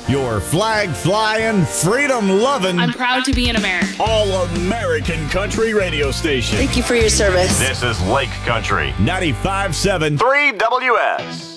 Your flag-flying, freedom-loving, I'm proud to be an American. all-American country radio station. Thank you for your service. This is Lake Country 95.7 3WS.